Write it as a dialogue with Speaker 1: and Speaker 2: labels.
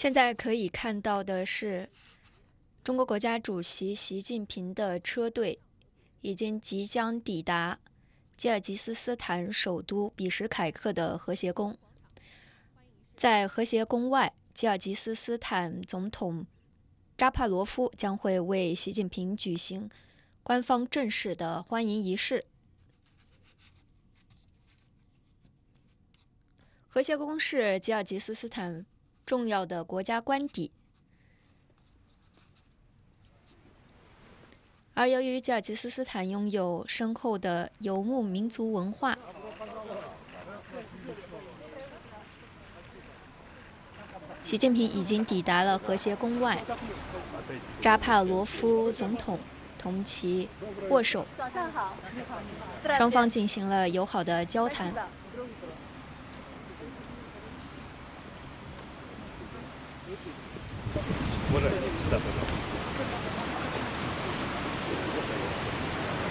Speaker 1: 现在可以看到的是，中国国家主席习近平的车队即将抵达吉尔吉斯斯坦首都比什凯克的和谐宫。在和谐宫外，吉尔吉斯斯坦总统扎帕罗夫将会为习近平举行官方正式的欢迎仪式。和谐宫是吉尔吉斯斯坦重要的国家官邸，而由于吉尔吉斯斯坦拥有深厚的游牧民族文化，习近平已经抵达了和谐宫外，扎帕罗夫总统同其握手，
Speaker 2: 早上好，
Speaker 1: 双方进行了友好的交谈。
Speaker 3: 不是，是的，不是。